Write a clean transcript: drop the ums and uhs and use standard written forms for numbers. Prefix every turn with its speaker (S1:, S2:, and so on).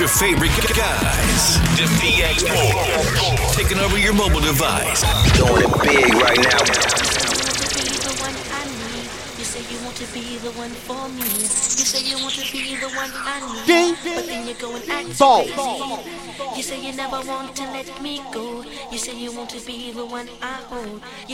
S1: your favorite guys. Defy Export. Taking over your mobile device.
S2: Doing it big right now.
S3: You say you want to be the one for me. You say you want to be the one I need. But then you go and act crazy. You say you never want to let me go. You say you want to be the one I hold.